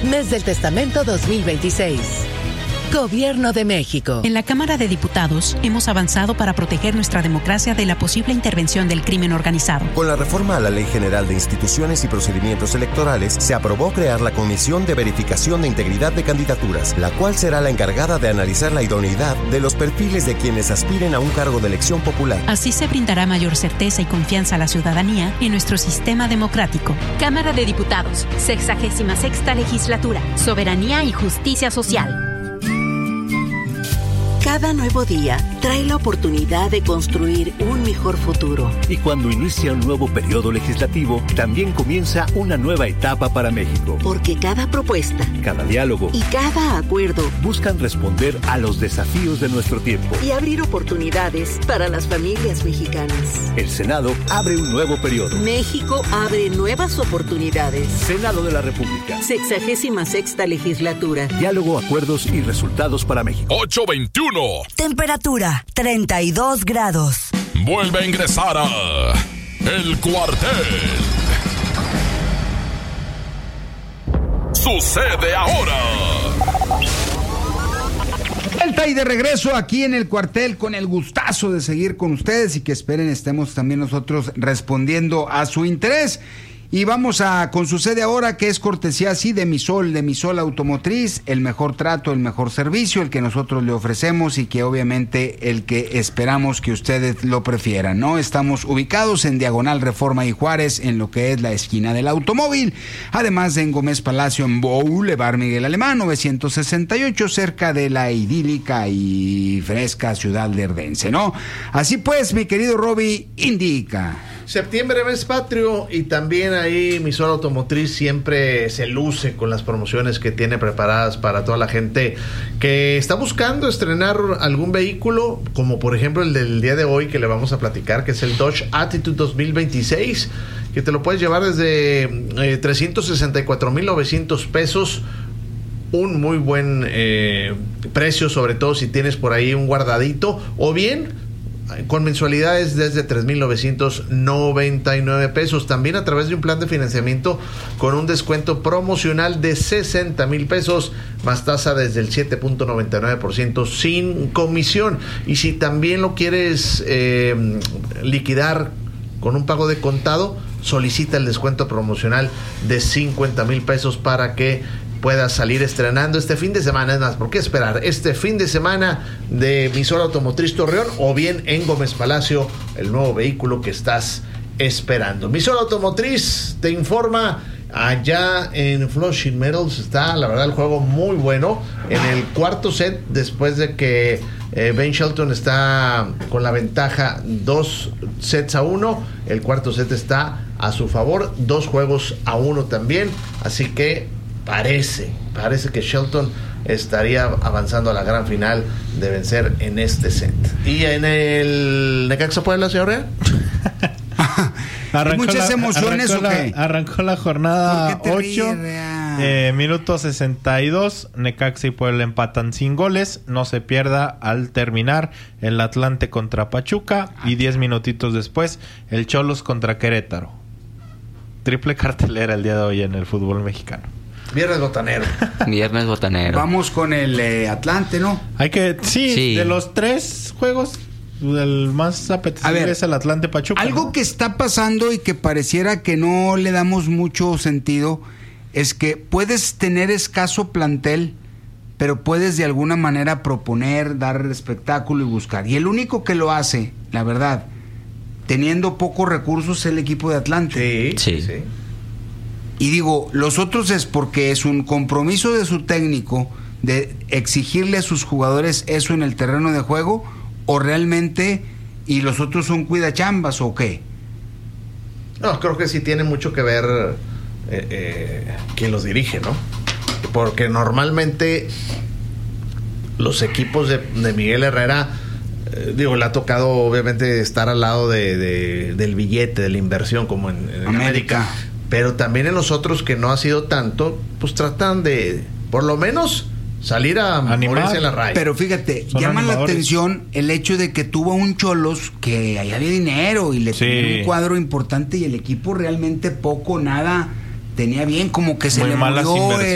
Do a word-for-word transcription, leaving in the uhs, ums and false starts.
Mes del Testamento dos mil veintiséis. Gobierno de México. En la Cámara de Diputados hemos avanzado para proteger nuestra democracia de la posible intervención del crimen organizado. Con la reforma a la Ley General de Instituciones y Procedimientos Electorales, se aprobó crear la Comisión de Verificación de Integridad de Candidaturas, la cual será la encargada de analizar la idoneidad de los perfiles de quienes aspiren a un cargo de elección popular. Así se brindará mayor certeza y confianza a la ciudadanía en nuestro sistema democrático. Cámara de Diputados, sexagésima sexta legislatura, soberanía y justicia social. Cada nuevo día trae la oportunidad de construir un mejor futuro. Y cuando inicia un nuevo periodo legislativo, también comienza una nueva etapa para México. Porque cada propuesta, cada diálogo y cada acuerdo buscan responder a los desafíos de nuestro tiempo y abrir oportunidades para las familias mexicanas. El Senado abre un nuevo periodo. México abre nuevas oportunidades. Senado de la República. Sexagésima sexta legislatura. Diálogo, acuerdos y resultados para México. ocho veintiuno. Temperatura treinta y dos grados. Vuelve a ingresar a El Cuartel. Sucede ahora. Vuelta y de regreso aquí en El Cuartel, con el gustazo de seguir con ustedes y que esperen estemos también nosotros respondiendo a su interés. Y vamos a con Sucede Ahora, que es cortesía así de Misol, de Misol Automotriz, el mejor trato, el mejor servicio, el que nosotros le ofrecemos y que obviamente el que esperamos que ustedes lo prefieran, ¿no? Estamos ubicados en Diagonal Reforma y Juárez, en lo que es la esquina del automóvil, además en Gómez Palacio, en Boulevard Miguel Alemán, novecientos sesenta y ocho, cerca de la idílica y fresca ciudad de Erdense, ¿no? Así pues, mi querido Roby, indica. Septiembre, mes patrio, y también ahí Misol Automotriz siempre se luce con las promociones que tiene preparadas para toda la gente que está buscando estrenar algún vehículo, como por ejemplo el del día de hoy que le vamos a platicar, que es el Dodge Attitude dos mil veintiséis, que te lo puedes llevar desde eh, trescientos sesenta y cuatro mil novecientos pesos. Un muy buen eh, precio, sobre todo si tienes por ahí un guardadito, o bien con mensualidades desde tres mil novecientos noventa y nueve pesos, también a través de un plan de financiamiento con un descuento promocional de sesenta mil pesos, más tasa desde el siete punto noventa y nueve por ciento sin comisión. Y si también lo quieres eh, liquidar con un pago de contado, solicita el descuento promocional de cincuenta mil pesos para que puedas salir estrenando este fin de semana. Es más, ¿por qué esperar? Este fin de semana de Misol Automotriz Torreón, o bien en Gómez Palacio, el nuevo vehículo que estás esperando. Misol Automotriz te informa, allá en Flushing Meadows está, la verdad, el juego muy bueno. En el cuarto set, después de que eh, Ben Shelton está con la ventaja dos sets a uno, el cuarto set está a su favor, dos juegos a uno también, así que Parece, parece que Shelton estaría avanzando a la gran final de vencer en este set. ¿Y en el Necaxa Puebla, señor? Arrancó muchas la, emociones arrancó, ¿o qué? La, arrancó la jornada ocho, ríes, eh, minuto sesenta y dos. Necaxa y Puebla empatan sin goles. No se pierda al terminar el Atlante contra Pachuca. Y diez minutitos después, el Cholos contra Querétaro. Triple cartelera el día de hoy en el fútbol mexicano. Viernes botanero. Viernes botanero. Vamos con el eh, Atlante, ¿no? Hay que, sí, Sí. de los tres juegos, el más apetecible ver, es el Atlante Pachuca. Algo ¿no? que está pasando y que pareciera que no le damos mucho sentido es que puedes tener escaso plantel, pero puedes de alguna manera proponer, dar espectáculo y buscar. Y el único que lo hace, la verdad, teniendo pocos recursos, es el equipo de Atlante. Sí, sí, sí. Y digo, los otros es porque es un compromiso de su técnico de exigirle a sus jugadores eso en el terreno de juego, o realmente, y los otros son cuidachambas o qué. No, creo que sí tiene mucho que ver eh, eh, quien los dirige, ¿no? Porque normalmente los equipos de, de Miguel Herrera, eh, digo, le ha tocado obviamente estar al lado de, de, del billete, de la inversión, como en, en América. América. Pero también en los otros que no ha sido tanto, pues tratan de, por lo menos, salir a morirse en la raya. Pero fíjate, Son llama animadores. la atención el hecho de que tuvo un Cholos que ahí había dinero y le Sí. tenía un cuadro importante y el equipo realmente poco, nada tenía bien, como que se Muy le malas murió inversiones.